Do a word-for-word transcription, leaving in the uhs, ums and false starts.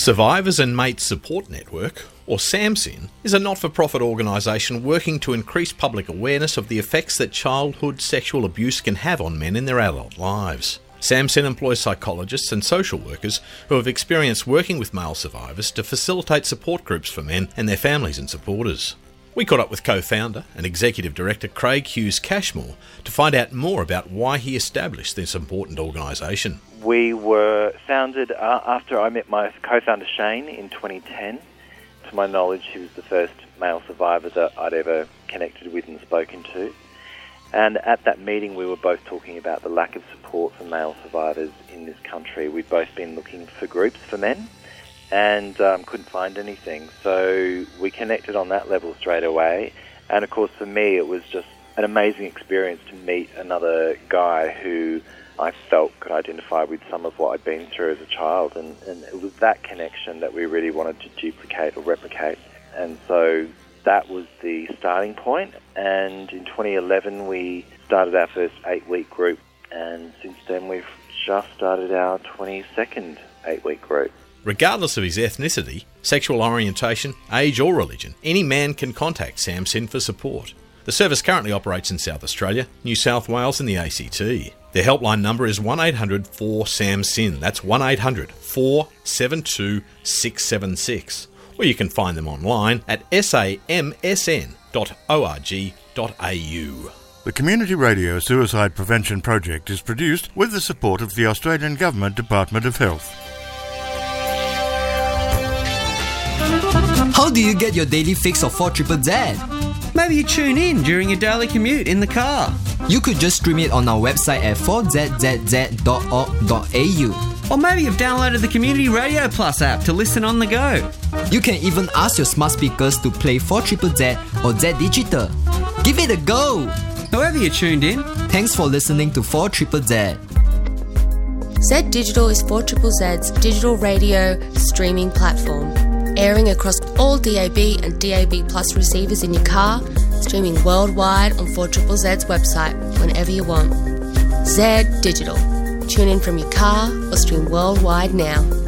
Survivors and Mates Support Network, or SAMSIN, is a not-for-profit organisation working to increase public awareness of the effects that childhood sexual abuse can have on men in their adult lives. SAMSIN employs psychologists and social workers who have experience working with male survivors to facilitate support groups for men and their families and supporters. We caught up with co-founder and executive director Craig Hughes Cashmore to find out more about why he established this important organisation. We were founded uh, after I met my co-founder Shane in twenty ten. To my knowledge, he was the first male survivor that I'd ever connected with and spoken to. And at that meeting, we were both talking about the lack of support for male survivors in this country. We'd both been looking for groups for men and um, couldn't find anything. So we connected on that level straight away. And of course, for me, it was just an amazing experience to meet another guy who I felt could identify with some of what I'd been through as a child. And, and it was that connection that we really wanted to duplicate or replicate. And so that was the starting point. And in twenty eleven, we started our first eight-week group. And since then, we've just started our twenty-second eight-week group. Regardless of his ethnicity, sexual orientation, age or religion, any man can contact SAMSIN for support. The service currently operates in South Australia, New South Wales and the A C T. Their helpline number is one eight hundred four SAMSIN. That's one eight hundred four seven two six seven six. Or you can find them online at samsn dot org dot a u. The Community Radio Suicide Prevention Project is produced with the support of the Australian Government Department of Health. How do you get your daily fix of four Z Z Z? Maybe you tune in during your daily commute in the car. You could just stream it on our website at four z z z dot org dot a u. Or maybe you've downloaded the Community Radio Plus app to listen on the go. You can even ask your smart speakers to play four Z Z Z or Z Digital. Give it a go! However you tuned in, thanks for listening to four Z Z Z. Z Digital is four Z Z Z's digital radio streaming platform, airing across all D A B and D A B Plus receivers in your car, streaming worldwide on four Z Z Z's website whenever you want. Z Digital. Tune in from your car or stream worldwide now.